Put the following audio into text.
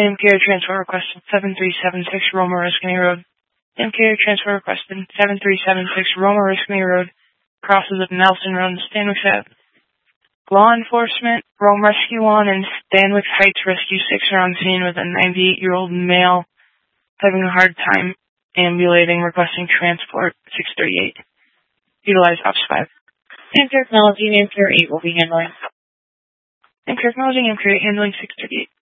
NMCAR transfer requested 7376 Roma Oriskany Road. NMCAR transfer requested 7376 Roma Oriskany Road. Crosses of Nelson Road and Stanwix Ave. Law enforcement, Rome Rescue 1 and Stanwix Heights Rescue 6 are on scene with a 98-year-old male having a hard time ambulating, requesting transport 638. Utilize Ops 5. NMCAR Technology, NMCAR 8 will be handling. NMCAR Technology, NMCAR 8 handling 638.